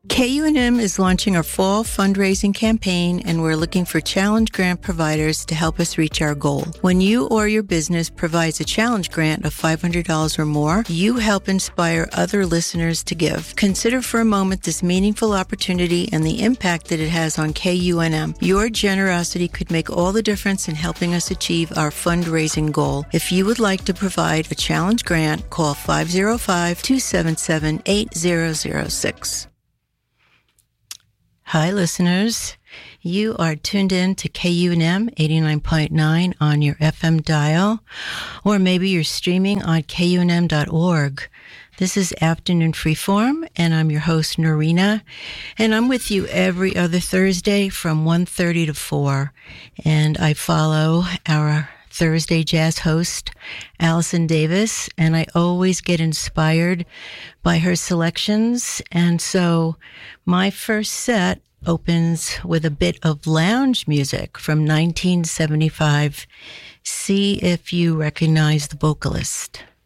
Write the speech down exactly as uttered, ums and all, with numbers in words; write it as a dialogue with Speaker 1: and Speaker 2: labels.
Speaker 1: K U N M is launching our fall fundraising campaign, and we're looking for challenge grant providers to help us reach our goal. When you or your business provides a challenge grant of five hundred dollars or more, you help inspire other listeners to give. Consider for a moment this meaningful opportunity and the impact that it has on K U N M. Your generosity could make all the difference in helping us achieve our fundraising goal. If you would like to provide a challenge grant, call five oh five, two seven seven, eight zero zero six. Hi, listeners. You are tuned in to K U N M eighty-nine point nine on your F M dial, or maybe you're streaming on K U N M dot org. This is Afternoon Freeform, and I'm your host, Norina, and I'm with you every other Thursday from one thirty to four, and I follow our Thursday jazz host, Allison Davis, and I always get inspired by her selections. And so my first set opens with a bit of lounge music from nineteen seventy-five. See if you recognize the vocalist.